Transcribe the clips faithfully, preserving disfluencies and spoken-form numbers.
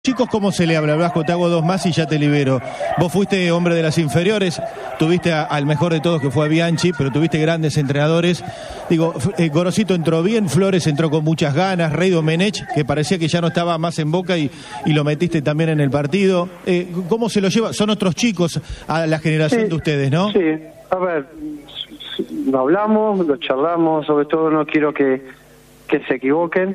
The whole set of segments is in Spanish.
Chicos, ¿cómo se le habla? Vasco, te hago dos más y ya te libero. Vos fuiste hombre de las inferiores, tuviste a, al mejor de todos que fue a Bianchi, pero tuviste grandes entrenadores. Digo, eh, Gorosito entró bien, Flores entró con muchas ganas, Rey Domenech, que parecía que ya no estaba más en Boca y, y lo metiste también en el partido. Eh, ¿Cómo se lo lleva? Son otros chicos a la generación sí, de ustedes, ¿no? Sí, a ver, lo hablamos, lo charlamos, sobre todo no quiero que, que se equivoquen.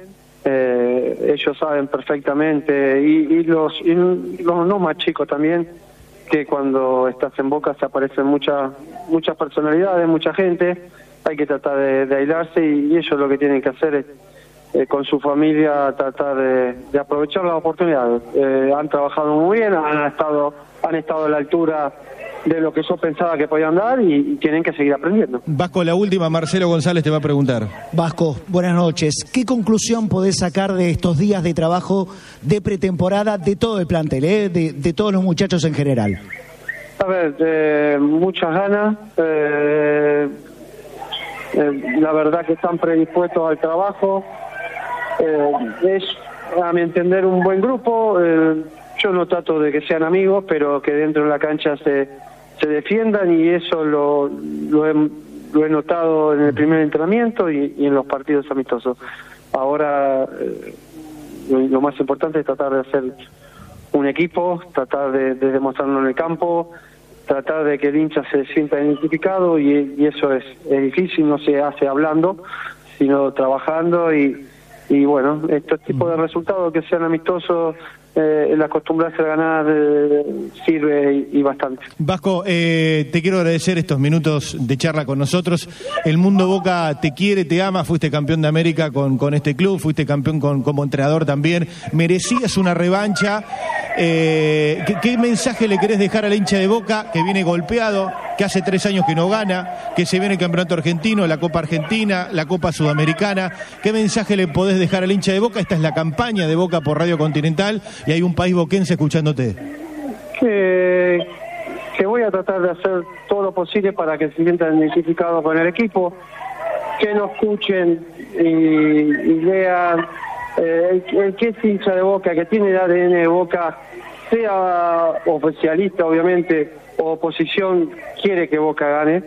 Eh, ellos saben perfectamente y, y los y los no más chicos también, que cuando estás en Boca se aparecen muchas muchas personalidades, mucha gente, hay que tratar de, de aislarse y, y ellos lo que tienen que hacer es eh, con su familia tratar de, de aprovechar las oportunidades. Eh, han trabajado muy bien, han estado han estado a la altura de lo que yo pensaba que podían dar y, y tienen que seguir aprendiendo. Vasco, la última, Marcelo González te va a preguntar. Vasco, buenas noches. ¿Qué conclusión podés sacar de estos días de trabajo de pretemporada de todo el plantel, eh? de, de todos los muchachos en general? A ver, eh, muchas ganas. Eh, eh, la verdad que están predispuestos al trabajo. Eh, es, a mi entender, un buen grupo. Eh, yo no trato de que sean amigos, pero que dentro de la cancha se... se defiendan y eso lo, lo, he, lo he notado en el primer entrenamiento y, y en los partidos amistosos. Ahora eh, lo, lo más importante es tratar de hacer un equipo, tratar de, de demostrarlo en el campo, tratar de que el hincha se sienta identificado y, y eso es, es difícil, no se hace hablando, sino trabajando y, y bueno, estos tipos de resultados que sean amistosos, Eh, el acostumbrarse a ganar eh, sirve y, y bastante. Vasco, eh, te quiero agradecer estos minutos de charla con nosotros. El mundo Boca te quiere, te ama, fuiste campeón de América con, con este club, fuiste campeón con, como entrenador también. Merecías una revancha. Eh, ¿qué, ¿Qué mensaje le querés dejar al hincha de Boca que viene golpeado, que hace tres años que no gana, que se viene el campeonato argentino, la Copa Argentina, la Copa Sudamericana? ¿Qué mensaje le podés dejar al hincha de Boca? Esta es la campaña de Boca por Radio Continental y hay un país boquense escuchándote. Que, que voy a tratar de hacer todo lo posible para que se sientan identificados con el equipo, que nos escuchen y, y lean. Eh, el, el que es hincha de Boca, que tiene el A D N de Boca, sea oficialista obviamente o oposición, quiere que Boca gane.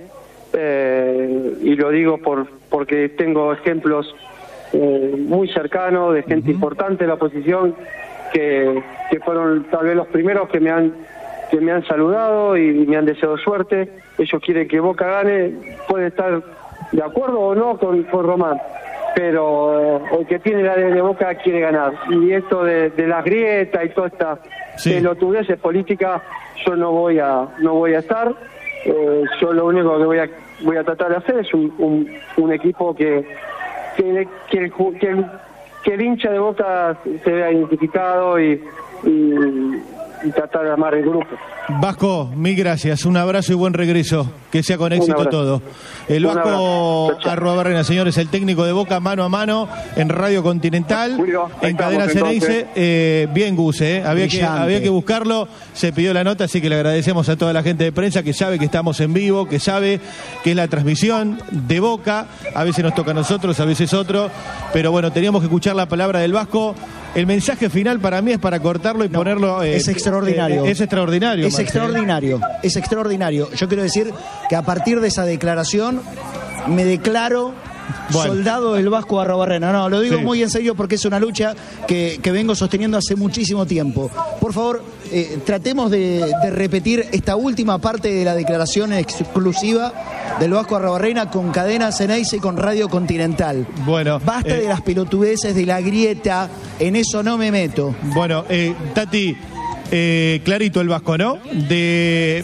Eh, y lo digo por porque tengo ejemplos eh, muy cercanos de gente uh-huh. importante de la oposición que, que fueron tal vez los primeros que me han que me han saludado y me han deseado suerte. Ellos quieren que Boca gane, puede estar de acuerdo o no con, con Román, pero eh, el que tiene la de Boca quiere ganar. Y esto de, de las grietas y toda esta sí. pelotudez política, yo no voy a no voy a estar. Eh, yo lo único que voy a voy a tratar de hacer es un, un, un equipo que que, que, el, que, el, que el hincha de Boca se vea identificado y, y, y tratar de armar el grupo. Vasco, mil gracias, un abrazo y buen regreso, que sea con éxito todo. El Vasco Arruabarrena, señores, el técnico de Boca mano a mano en Radio Continental, Julio, en Cadena Ceneice. Eh, bien, Gus, eh. había, que, había que buscarlo, se pidió la nota, así que le agradecemos a toda la gente de prensa que sabe que estamos en vivo, que sabe que es la transmisión de Boca, a veces nos toca a nosotros, a veces otro, pero bueno, teníamos que escuchar la palabra del Vasco. El mensaje final para mí es para cortarlo y no, ponerlo... Eh, es extraordinario. Eh, es extraordinario. Es Marcelo. extraordinario. Es extraordinario. Yo quiero decir que a partir de esa declaración me declaro bueno. soldado del Vasco Arruabarrena. No, lo digo sí. muy en serio porque es una lucha que, que vengo sosteniendo hace muchísimo tiempo. Por favor, eh, tratemos de, de repetir esta última parte de la declaración exclusiva del Vasco Arruabarrena con Cadena Ceneice y con Radio Continental. Bueno, basta eh, de las pelotudeces, de la grieta, en eso no me meto. Bueno, eh, Tati, eh, clarito el Vasco, ¿no? De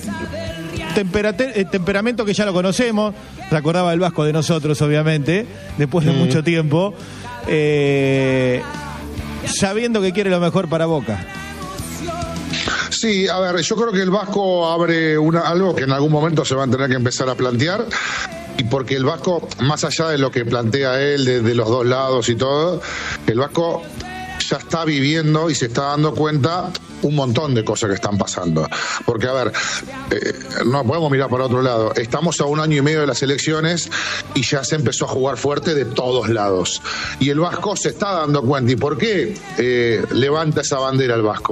eh, temperamento que ya lo conocemos, se acordaba el Vasco de nosotros, obviamente, después de mm. mucho tiempo, eh, sabiendo que quiere lo mejor para Boca. Sí, a ver, yo creo que el Vasco abre una, algo que en algún momento se van a tener que empezar a plantear, y porque el Vasco, más allá de lo que plantea él, de, de los dos lados y todo, el Vasco ya está viviendo y se está dando cuenta un montón de cosas que están pasando. Porque, a ver, eh, no podemos mirar para otro lado. Estamos a un año y medio de las elecciones y ya se empezó a jugar fuerte de todos lados. Y el Vasco se está dando cuenta. ¿Y por qué eh, levanta esa bandera el Vasco?